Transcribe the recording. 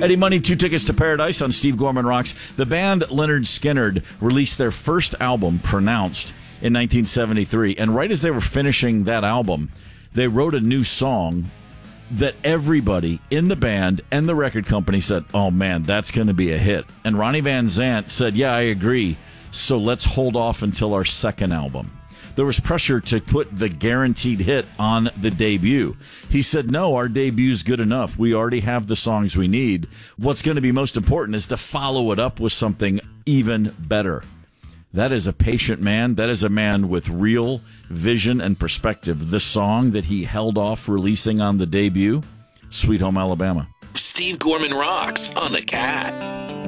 Eddie Money, 2 Tickets to Paradise on Steve Gorman Rocks. The band Lynyrd Skynyrd released their first album, Pronounced, in 1973. And right as they were finishing that album, they wrote a new song that everybody in the band and the record company said, oh man, that's going to be a hit. And Ronnie Van Zant said, yeah, I agree. So let's hold off until our second album. There was pressure to put the guaranteed hit on the debut. He said, no, our debute's good enough. We already have the songs we need. What's going to be most important is to follow it up with something even better. That is a patient man. That is a man with real vision and perspective. The song that he held off releasing on the debut, Sweet Home Alabama. Steve Gorman Rocks on the Cat.